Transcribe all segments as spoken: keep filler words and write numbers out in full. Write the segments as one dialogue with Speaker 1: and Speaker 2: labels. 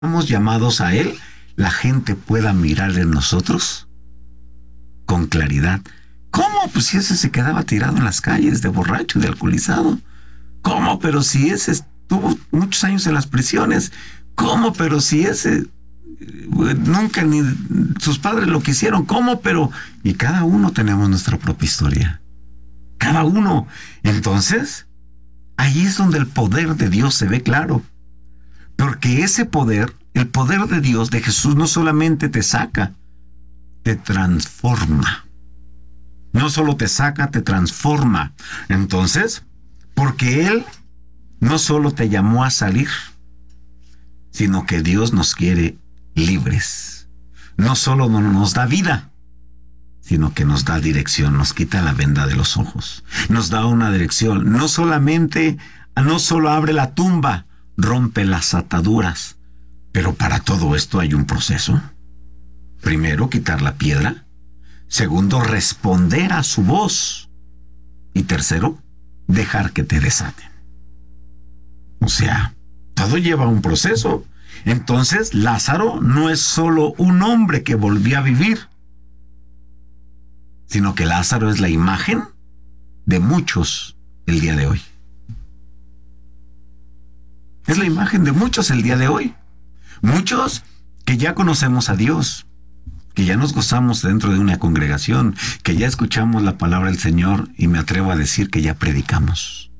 Speaker 1: estamos llamados a Él, la gente pueda mirar en nosotros con claridad. ¿Cómo? Pues si ese se quedaba tirado en las calles de borracho y de alcoholizado. ¿Cómo? Pero si ese estuvo muchos años en las prisiones. ¿Cómo? Pero si ese eh, nunca ni sus padres lo quisieron. ¿Cómo? Pero... Y cada uno tenemos nuestra propia historia. Cada uno. Entonces, ahí es donde el poder de Dios se ve claro. Porque ese poder, el poder de Dios, de Jesús, no solamente te saca, te transforma. No solo te saca, te transforma. Entonces, porque Él no solo te llamó a salir, sino que Dios nos quiere libres. No solo nos da vida, sino que nos da dirección, nos quita la venda de los ojos, nos da una dirección. No solamente, no solo abre la tumba, rompe las ataduras, pero para todo esto hay un proceso. Primero, quitar la piedra. Segundo, responder a su voz. Y tercero, dejar que te desaten. O sea, todo lleva un proceso. Entonces, Lázaro no es solo un hombre que volvió a vivir, sino que Lázaro es la imagen de muchos el día de hoy. Es la imagen de muchos el día de hoy. Muchos que ya conocemos a Dios, que ya nos gozamos dentro de una congregación, que ya escuchamos la palabra del Señor y me atrevo a decir que ya predicamos.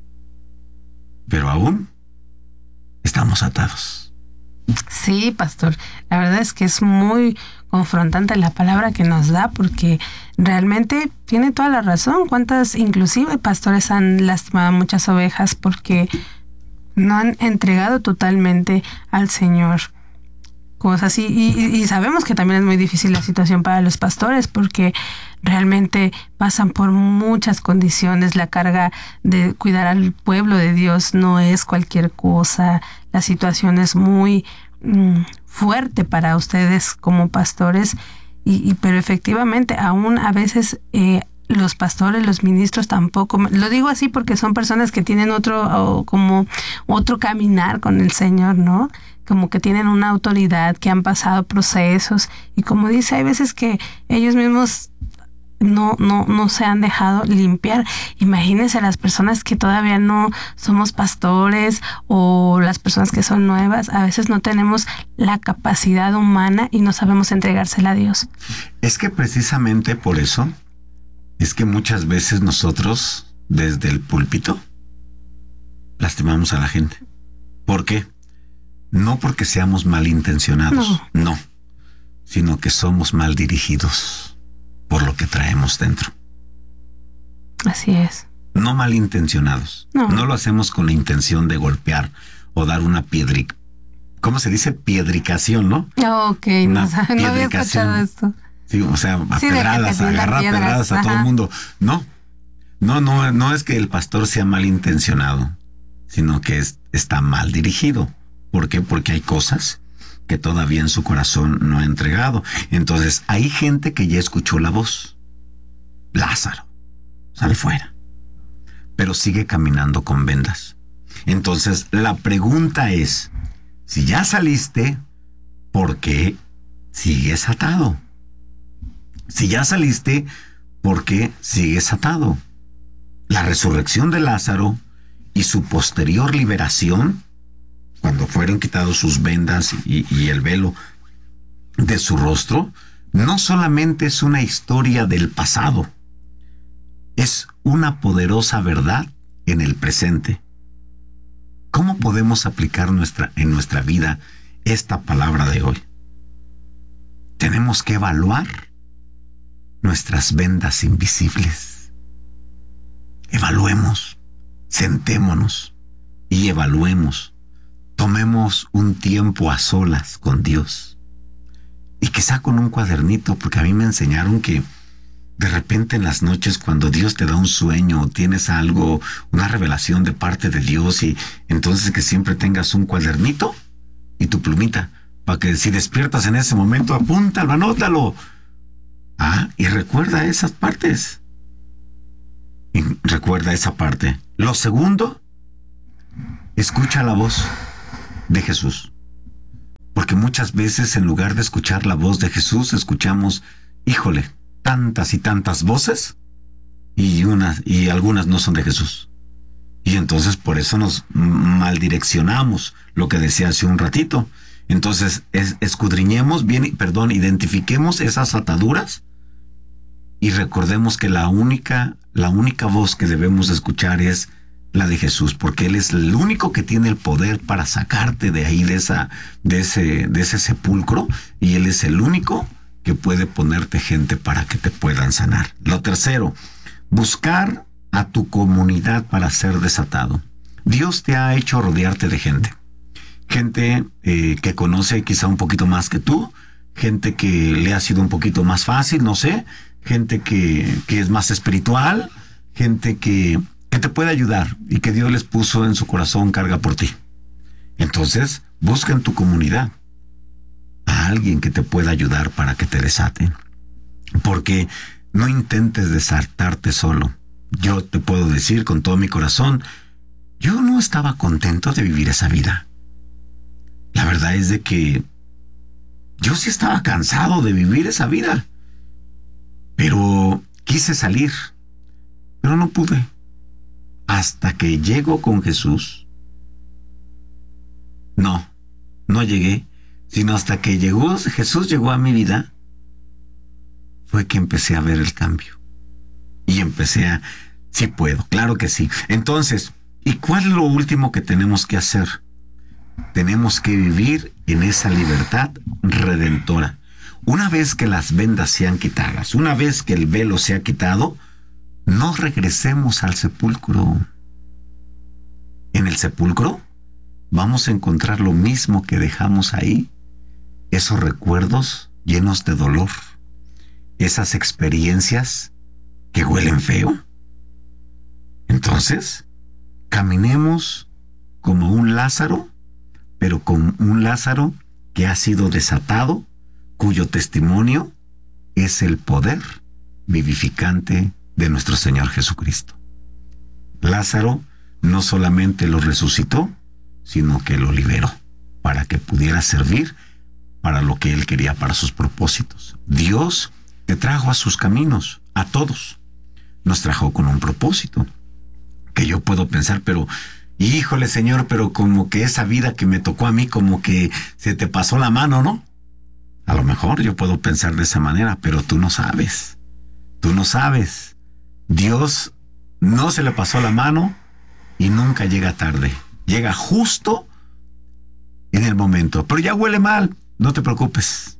Speaker 1: Pero aún estamos atados.
Speaker 2: Sí, pastor. La verdad es que es muy confrontante la palabra que nos da, porque realmente tiene toda la razón. ¿Cuántas, inclusive, pastores han lastimado muchas ovejas porque no han entregado totalmente al Señor? Cosas así, y, y, y sabemos que también es muy difícil la situación para los pastores porque realmente pasan por muchas condiciones. La carga de cuidar al pueblo de Dios no es cualquier cosa. La situación es muy mm, fuerte para ustedes como pastores, y, y pero efectivamente aún a veces eh, los pastores, los ministros tampoco, lo digo así porque son personas que tienen otro, como otro caminar con el Señor, ¿no? Como que tienen una autoridad, que han pasado procesos, y como dice, hay veces que ellos mismos no, no, no se han dejado limpiar. Imagínense las personas que todavía no somos pastores, o las personas que son nuevas, a veces no tenemos la capacidad humana y no sabemos entregársela a Dios.
Speaker 1: Es que precisamente por eso es que muchas veces nosotros, desde el púlpito, lastimamos a la gente. ¿Por qué? No porque seamos malintencionados, no. no, sino que somos mal dirigidos por lo que traemos dentro.
Speaker 2: Así es.
Speaker 1: No malintencionados. No, no lo hacemos con la intención de golpear o dar una piedrica. ¿Cómo se dice? Piedricación, ¿no?
Speaker 2: Ok, no, no había escuchado esto.
Speaker 1: Sí, o sea, a sí, pedradas, agarrar pedradas a todo el mundo. No, no, no, no es que el pastor sea malintencionado, sino que es, está mal dirigido. ¿Por qué? Porque hay cosas que todavía en su corazón no ha entregado. Entonces, hay gente que ya escuchó la voz. Lázaro, sal fuera. Pero sigue caminando con vendas. Entonces, la pregunta es, si ya saliste, ¿por qué sigues atado? Si ya saliste, ¿por qué sigues atado? La resurrección de Lázaro y su posterior liberación, cuando fueron quitados sus vendas y, y el velo de su rostro, no solamente es una historia del pasado, es una poderosa verdad en el presente. ¿Cómo podemos aplicar nuestra, en nuestra vida esta palabra de hoy? Tenemos que evaluar nuestras vendas invisibles. Evaluemos, sentémonos y evaluemos. Tomemos un tiempo a solas con Dios. Y quizá con un cuadernito, porque a mí me enseñaron que de repente en las noches, cuando Dios te da un sueño o tienes algo, una revelación de parte de Dios, y entonces que siempre tengas un cuadernito y tu plumita, para que si despiertas en ese momento, apúntalo, anótalo. Ah, y recuerda esas partes. Y recuerda esa parte. Lo segundo, escucha la voz de Jesús. muchas veces en lugar de escuchar la voz de Jesús, escuchamos, híjole, tantas y tantas voces y unas y algunas no son de Jesús. Y entonces por eso nos maldireccionamos, lo que decía hace un ratito. Entonces es, escudriñemos bien, perdón, identifiquemos esas ataduras y recordemos que la única, la única voz que debemos escuchar es la de Jesús, porque Él es el único que tiene el poder para sacarte de ahí, de esa, de ese, de ese sepulcro, y Él es el único que puede ponerte gente para que te puedan sanar. Lo tercero, buscar a tu comunidad para ser desatado. Dios te ha hecho rodearte de gente. Gente eh, que conoce quizá un poquito más que tú, gente que le ha sido un poquito más fácil, no sé, gente que, que es más espiritual, gente que, que te puede ayudar y que Dios les puso en su corazón carga por ti. Entonces, busca en tu comunidad a alguien que te pueda ayudar para que te desaten. Porque no intentes desatarte solo. Yo te puedo decir con todo mi corazón, yo no estaba contento de vivir esa vida. La verdad es de que yo sí estaba cansado de vivir esa vida. Pero quise salir, pero no pude. Hasta que llego con Jesús. No, no llegué, sino hasta que llegó, Jesús llegó a mi vida, fue que empecé a ver el cambio. Y empecé a, sí puedo, claro que sí. Entonces, ¿y cuál es lo último que tenemos que hacer? Tenemos que vivir en esa libertad redentora. Una vez que las vendas sean quitadas, una vez que el velo sea quitado, no regresemos al sepulcro. En el sepulcro vamos a encontrar lo mismo que dejamos ahí, esos recuerdos llenos de dolor, esas experiencias que huelen feo. Entonces, caminemos como un Lázaro, pero con un Lázaro que ha sido desatado, cuyo testimonio es el poder vivificante de nuestro Señor Jesucristo. Lázaro no solamente lo resucitó, sino que lo liberó para que pudiera servir para lo que Él quería, para sus propósitos. Dios te trajo a sus caminos, a todos. Nos trajo con un propósito, que yo puedo pensar, pero híjole, Señor, pero como que esa vida que me tocó a mí, como que se te pasó la mano, ¿no? A lo mejor yo puedo pensar de esa manera, pero tú no sabes. Tú no sabes. Dios no se le pasó la mano y nunca llega tarde. Llega justo en el momento. Pero ya huele mal, no te preocupes.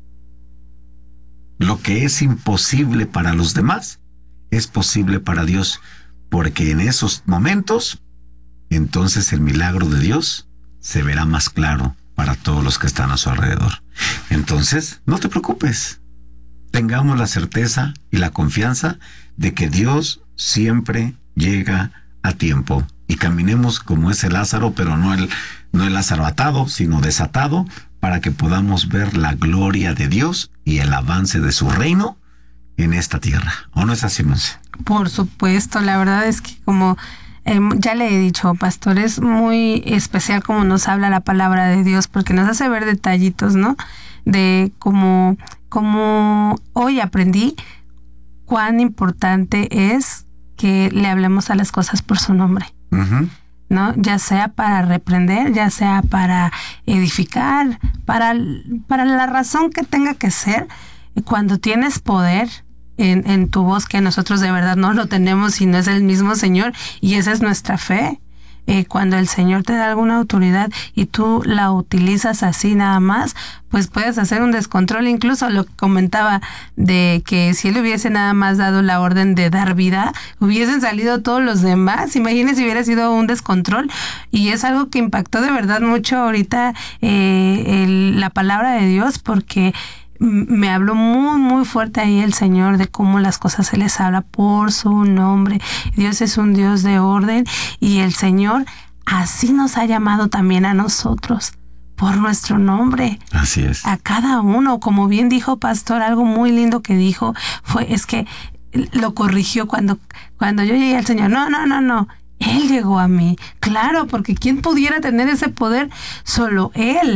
Speaker 1: Lo que es imposible para los demás es posible para Dios, porque en esos momentos, entonces el milagro de Dios se verá más claro para todos los que están a su alrededor. Entonces, no te preocupes. Tengamos la certeza y la confianza de que Dios siempre llega a tiempo. Y caminemos como ese Lázaro, pero no el, no el Lázaro atado, sino desatado, para que podamos ver la gloria de Dios y el avance de su reino en esta tierra. ¿O no es así, Monse?
Speaker 2: Por supuesto, la verdad es que como eh, ya le he dicho, pastor, es muy especial como nos habla la palabra de Dios, porque nos hace ver detallitos, ¿no? De como, como hoy aprendí cuán importante es que le hablemos a las cosas por su nombre. Uh-huh. ¿No? Ya sea para reprender, ya sea para edificar, para, para la razón que tenga que ser. Cuando tienes poder en, en tu voz, que nosotros de verdad no lo tenemos, sino es el mismo Señor, y esa es nuestra fe. Eh, cuando el Señor te da alguna autoridad y tú la utilizas así nada más, pues puedes hacer un descontrol. Incluso lo que comentaba de que si Él hubiese nada más dado la orden de dar vida, hubiesen salido todos los demás. Imagínense si hubiera sido un descontrol. Y es algo que impactó de verdad mucho ahorita eh, el, la palabra de Dios, porque me habló muy, muy fuerte ahí el Señor de cómo las cosas se les habla por su nombre. Dios es un Dios de orden y el Señor así nos ha llamado también a nosotros, por nuestro nombre.
Speaker 1: Así es.
Speaker 2: A cada uno, como bien dijo Pastor, algo muy lindo que dijo fue, es que lo corrigió cuando, cuando yo llegué al Señor. No, no, no, no. Él llegó a mí. Claro, porque ¿quién pudiera tener ese poder? Solo Él.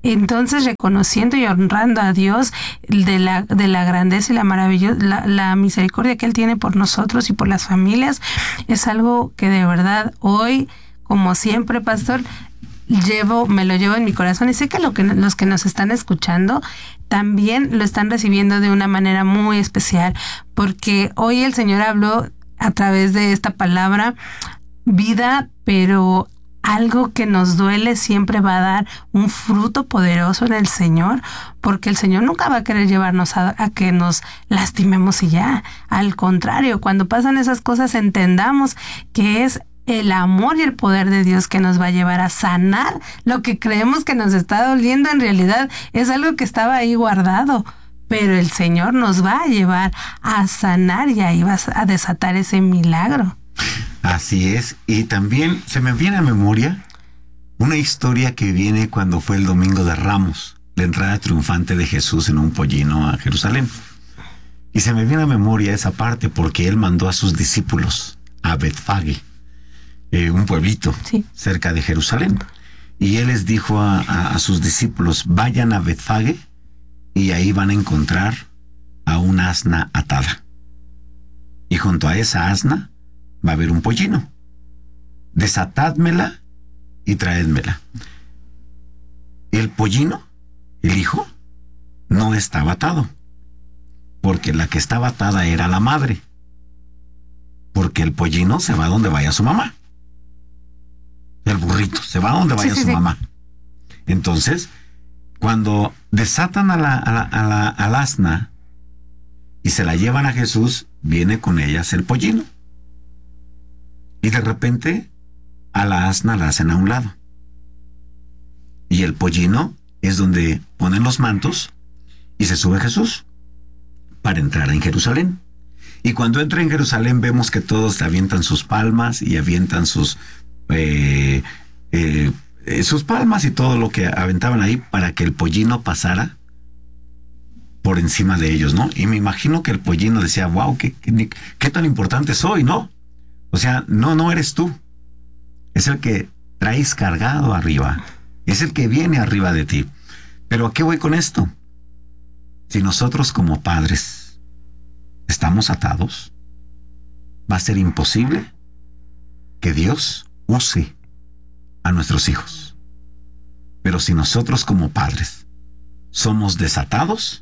Speaker 2: entonces reconociendo y honrando a Dios de la, de la grandeza y la maravillosa, la, la misericordia que Él tiene por nosotros y por las familias, es algo que de verdad hoy, como siempre, pastor, llevo, me lo llevo en mi corazón, y sé que, lo que los que nos están escuchando también lo están recibiendo de una manera muy especial, porque hoy el Señor habló a través de esta palabra vida, pero algo que nos duele siempre va a dar un fruto poderoso en el Señor, porque el Señor nunca va a querer llevarnos a, a que nos lastimemos y ya. Al contrario, cuando pasan esas cosas, entendamos que es el amor y el poder de Dios que nos va a llevar a sanar lo que creemos que nos está doliendo. En realidad es algo que estaba ahí guardado, pero el Señor nos va a llevar a sanar y ahí vas a desatar ese milagro.
Speaker 1: Así es. Y también se me viene a memoria una historia que viene cuando fue el Domingo de Ramos, la entrada triunfante de Jesús en un pollino a Jerusalén. Y se me viene a memoria esa parte porque Él mandó a sus discípulos a Betfage, Eh, un pueblito
Speaker 2: sí.
Speaker 1: cerca de Jerusalén, y Él les dijo a, a, a sus discípulos: vayan a Betfage y ahí van a encontrar a una asna atada, y junto a esa asna va a haber un pollino. Desatádmela y traédmela. El pollino, el hijo, no estaba atado, porque la que estaba atada era la madre, porque el pollino se va donde vaya su mamá. El burrito se va a donde vaya sí, sí, su sí. mamá. Entonces, cuando desatan a la, a la, a la, al asna y se la llevan a Jesús, viene con ellas el pollino. Y de repente a la asna la hacen a un lado. Y el pollino es donde ponen los mantos y se sube Jesús para entrar en Jerusalén. Y cuando entra en Jerusalén vemos que todos avientan sus palmas y avientan sus... Eh, eh, eh, sus palmas y todo lo que aventaban ahí para que el pollino pasara por encima de ellos, ¿no? Y me imagino que el pollino decía: wow, qué, qué, qué tan importante soy, ¿no? O sea, no, no eres tú, es el que traes cargado arriba, es el que viene arriba de ti. Pero ¿a qué voy con esto? Si nosotros como padres estamos atados, va a ser imposible que Dios use a nuestros hijos. Pero si nosotros como padres somos desatados,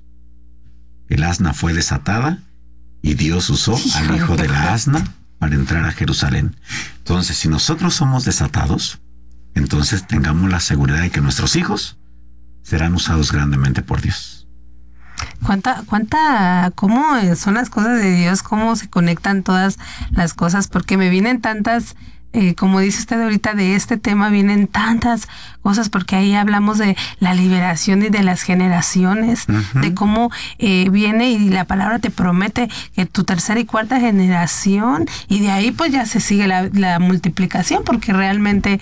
Speaker 1: el asna fue desatada y Dios usó al hijo de la asna para entrar a Jerusalén. Entonces, si nosotros somos desatados, entonces tengamos la seguridad de que nuestros hijos serán usados grandemente por Dios.
Speaker 2: Cuánta, cuánta, cómo son las cosas de Dios, cómo se conectan todas las cosas, porque me vienen tantas... Eh, como dice usted ahorita, de este tema vienen tantas cosas, porque ahí hablamos de la liberación y de las generaciones, uh-huh. de cómo eh, viene y la palabra te promete que tu tercera y cuarta generación, y de ahí pues ya se sigue la, la multiplicación, porque realmente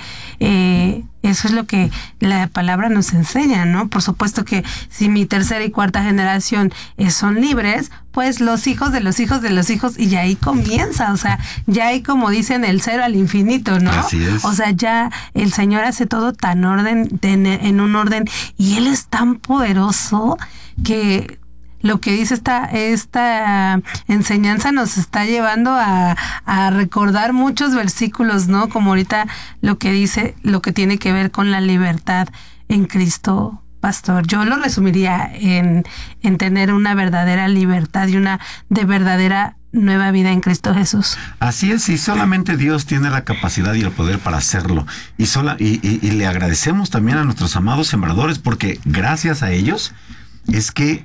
Speaker 2: eh, eso es lo que la palabra nos enseña, ¿no? Por supuesto que si mi tercera y cuarta generación eh, son libres, pues los hijos de los hijos de los hijos, y ya ahí comienza, o sea, ya hay, como dicen, el cero al infinito, ¿no?
Speaker 1: Así es.
Speaker 2: O sea, ya el Señor hace todo tan orden, en un orden, y Él es tan poderoso que lo que dice esta, esta enseñanza nos está llevando a, a recordar muchos versículos, ¿no? Como ahorita lo que dice, lo que tiene que ver con la libertad en Cristo. Pastor, yo lo resumiría en, en tener una verdadera libertad y una de verdadera nueva vida en Cristo Jesús.
Speaker 1: Así es, y solamente Dios tiene la capacidad y el poder para hacerlo. Y, sola, y, y, y le agradecemos también a nuestros amados sembradores, porque gracias a ellos es que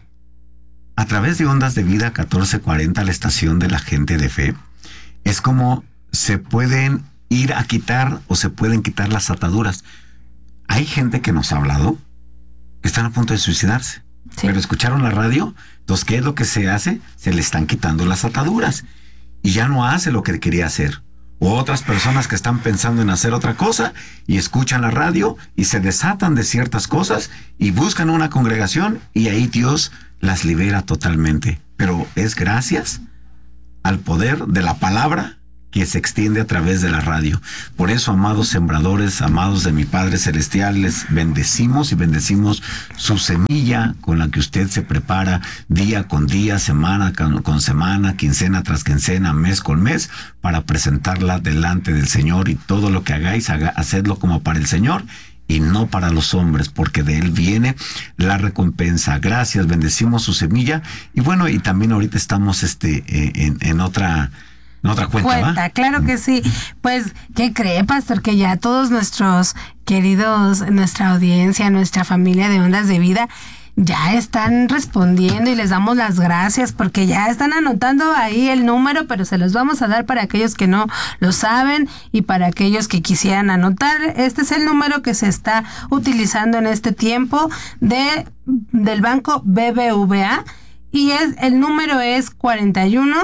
Speaker 1: a través de Ondas de Vida catorce cuarenta, la estación de la gente de fe, es como se pueden ir a quitar o se pueden quitar las ataduras. Hay gente que nos ha hablado que están a punto de suicidarse, sí. pero escucharon la radio, entonces ¿qué es lo que se hace? Se le están quitando las ataduras y ya no hace lo que quería hacer. O otras personas que están pensando en hacer otra cosa y escuchan la radio y se desatan de ciertas cosas y buscan una congregación y ahí Dios las libera totalmente. Pero es gracias al poder de la palabra que se extiende a través de la radio. Por eso, amados sembradores, amados de mi Padre Celestial, les bendecimos y bendecimos su semilla con la que usted se prepara día con día, semana con, con semana, quincena tras quincena, mes con mes, para presentarla delante del Señor. Y todo lo que hagáis, haga, hacedlo como para el Señor y no para los hombres, porque de Él viene la recompensa. Gracias, bendecimos su semilla. Y bueno, y también ahorita estamos este en, en otra... ¿En otra cuenta,
Speaker 2: cuenta, ¿va? Claro que sí. Pues, ¿qué cree, pastor? Que ya todos nuestros queridos, nuestra audiencia, nuestra familia de Ondas de Vida, ya están respondiendo y les damos las gracias porque ya están anotando ahí el número, pero se los vamos a dar para aquellos que no lo saben y para aquellos que quisieran anotar. Este es el número que se está utilizando en este tiempo de del banco B B V A y es el número es cuarenta y uno.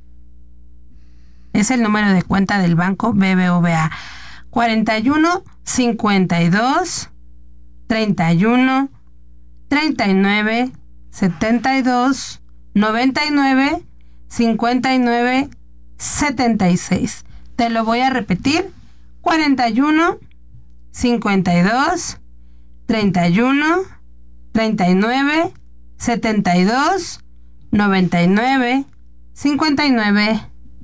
Speaker 2: Es el número de cuenta del banco B B V A. cuarenta y uno, cincuenta y dos, treinta y uno, treinta y nueve, setenta y dos, noventa y nueve, cincuenta y nueve, setenta y seis. Te lo voy a repetir. cuarenta y uno, cincuenta y dos, treinta y uno, treinta y nueve, setenta y dos, noventa y nueve, cincuenta y nueve,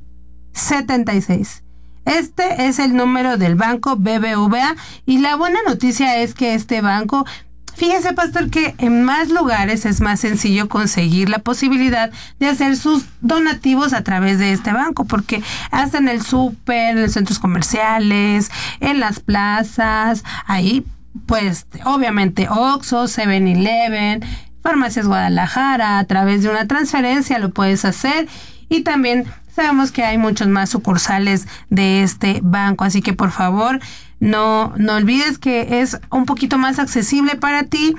Speaker 2: setenta y seis. Este es el número del banco B B V A y la buena noticia es que este banco, fíjese, pastor, que en más lugares es más sencillo conseguir la posibilidad de hacer sus donativos a través de este banco, porque hasta en el súper, en los centros comerciales, en las plazas, ahí pues obviamente Oxxo, seven eleven, Farmacias Guadalajara, a través de una transferencia lo puedes hacer y también sabemos que hay muchos más sucursales de este banco, así que por favor no, no olvides que es un poquito más accesible para ti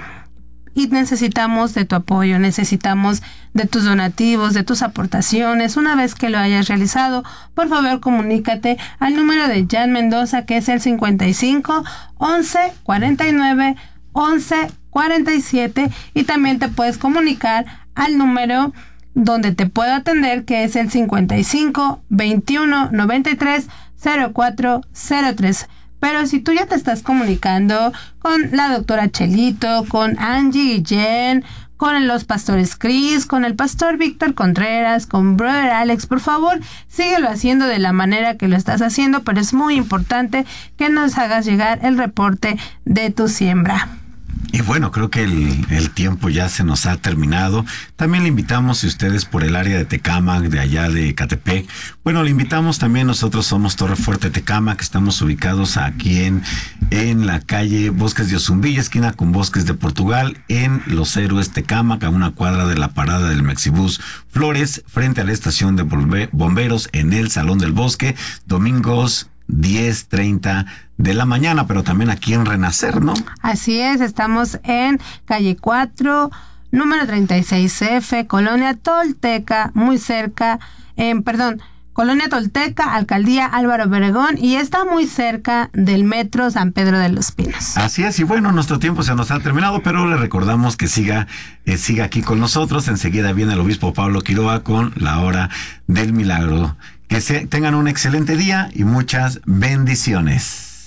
Speaker 2: y necesitamos de tu apoyo, necesitamos de tus donativos, de tus aportaciones. Una vez que lo hayas realizado, por favor comunícate al número de Jan Mendoza, que es el cincuenta y cinco, once, cuarenta y nueve, once, cuarenta y siete, y también te puedes comunicar al número donde te puedo atender, que es el cincuenta y cinco, veintiuno, noventa y tres, cero cuatro cero tres. Pero si tú ya te estás comunicando con la doctora Chelito, con Angie Guillén, con los pastores Chris, con el pastor Víctor Contreras, con Brother Alex, por favor, síguelo haciendo de la manera que lo estás haciendo, pero es muy importante que nos hagas llegar el reporte de tu siembra.
Speaker 1: Y bueno, creo que el, el tiempo ya se nos ha terminado. También le invitamos, si ustedes por el área de Tecámac, de allá de Catepec, bueno, le invitamos también, nosotros somos Torre Fuerte Tecámac, estamos ubicados aquí en, en la calle Bosques de Ozumbilla, esquina con Bosques de Portugal, en Los Héroes Tecámac, a una cuadra de la parada del Mexibus Flores, frente a la estación de bomberos, en el Salón del Bosque, domingos diez treinta de la mañana, pero también aquí en Renacer, ¿no?
Speaker 2: Así es, estamos en calle cuatro, número treinta y seis F, Colonia Tolteca, muy cerca, eh, perdón, Colonia Tolteca, Alcaldía Álvaro Obregón, y está muy cerca del Metro San Pedro de los Pinos.
Speaker 1: Así es, y bueno, nuestro tiempo se nos ha terminado, pero le recordamos que siga, eh, siga aquí con nosotros. Enseguida viene el obispo Pablo Quiroga con la hora del milagro. Que se, tengan un excelente día y muchas bendiciones.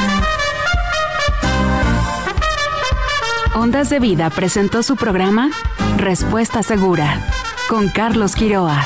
Speaker 3: Ondas de Vida presentó su programa Respuesta Segura con Carlos Quiroga.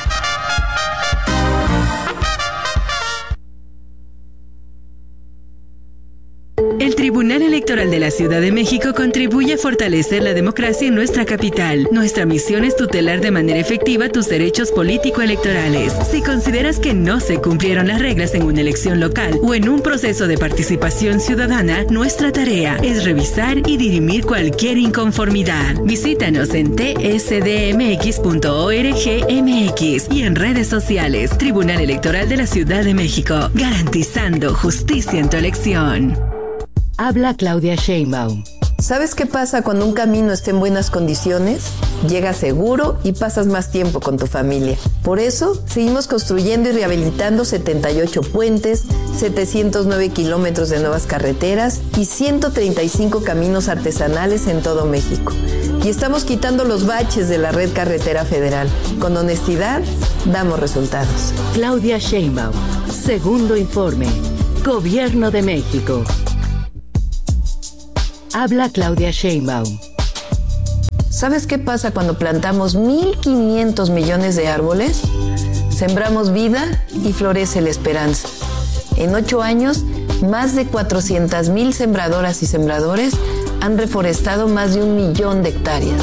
Speaker 4: El Tribunal Electoral de la Ciudad de México contribuye a fortalecer la democracia en nuestra capital. Nuestra misión es tutelar de manera efectiva tus derechos político-electorales. Si consideras que no se cumplieron las reglas en una elección local o en un proceso de participación ciudadana, nuestra tarea es revisar y dirimir cualquier inconformidad. Visítanos en t s d m x punto org m x y en redes sociales. Tribunal Electoral de la Ciudad de México, garantizando justicia en tu elección.
Speaker 5: Habla Claudia Sheinbaum.
Speaker 6: ¿Sabes qué pasa cuando un camino está en buenas condiciones? Llegas seguro y pasas más tiempo con tu familia. Por eso, seguimos construyendo y rehabilitando setenta y ocho puentes, setecientos nueve kilómetros de nuevas carreteras y ciento treinta y cinco caminos artesanales en todo México. Y estamos quitando los baches de la red carretera federal. Con honestidad, damos resultados.
Speaker 5: Claudia Sheinbaum, Segundo informe. Gobierno de México. Habla Claudia Sheinbaum.
Speaker 6: ¿Sabes qué pasa cuando plantamos mil quinientos millones de árboles? Sembramos vida y florece la esperanza. En ocho años, más de cuatrocientas mil sembradoras y sembradores han reforestado más de un millón de hectáreas.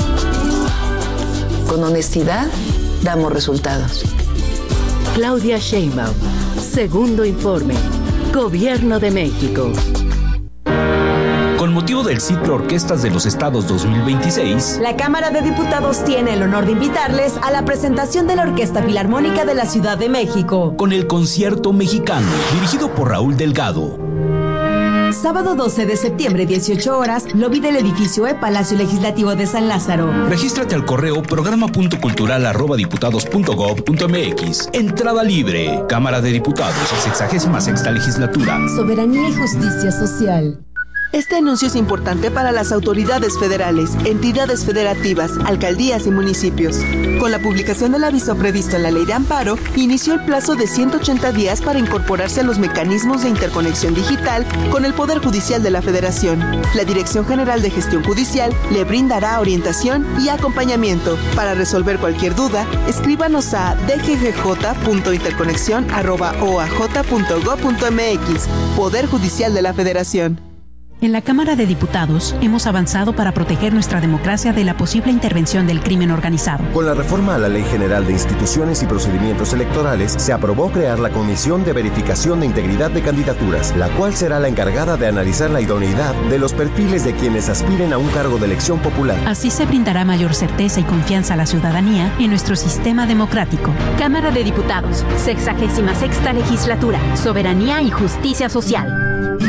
Speaker 6: Con honestidad, damos resultados.
Speaker 5: Claudia Sheinbaum. Segundo informe. Gobierno de México.
Speaker 7: Con motivo del ciclo Orquestas de los Estados dos mil veintiséis,
Speaker 8: la Cámara de Diputados tiene el honor de invitarles a la presentación de la Orquesta Filarmónica de la Ciudad de México,
Speaker 7: con el Concierto Mexicano, dirigido por Raúl Delgado.
Speaker 8: Sábado doce de septiembre, dieciocho horas, lobby del edificio E Palacio Legislativo de San Lázaro.
Speaker 7: Regístrate al correo programa punto cultural arroba diputados punto gob punto mx. Entrada libre. Cámara de Diputados, sexagésima sexta legislatura.
Speaker 8: Soberanía y justicia social.
Speaker 9: Este anuncio es importante para las autoridades federales, entidades federativas, alcaldías y municipios. Con la publicación del aviso previsto en la Ley de Amparo, inició el plazo de ciento ochenta días para incorporarse a los mecanismos de interconexión digital con el Poder Judicial de la Federación. La Dirección General de Gestión Judicial le brindará orientación y acompañamiento. Para resolver cualquier duda, escríbanos a d g g j punto interconexión arroba o a j punto gob punto mx. Poder Judicial de la Federación.
Speaker 10: En la Cámara de Diputados hemos avanzado para proteger nuestra democracia de la posible intervención del crimen organizado.
Speaker 11: Con la reforma a la Ley General de Instituciones y Procedimientos Electorales, se aprobó crear la Comisión de Verificación de Integridad de Candidaturas, la cual será la encargada de analizar la idoneidad de los perfiles de quienes aspiren a un cargo de elección popular.
Speaker 10: Así se brindará mayor certeza y confianza a la ciudadanía en nuestro sistema democrático.
Speaker 3: Cámara de Diputados, sexagésima sexta legislatura, soberanía y justicia social.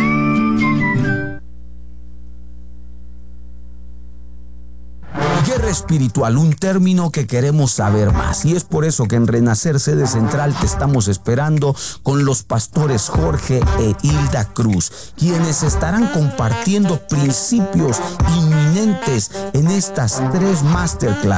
Speaker 12: Guerra espiritual, un término que queremos saber más, y es por eso que en Renacer Sede Central te estamos esperando con los pastores Jorge e Hilda Cruz, quienes estarán compartiendo principios inminentes en estas tres masterclass.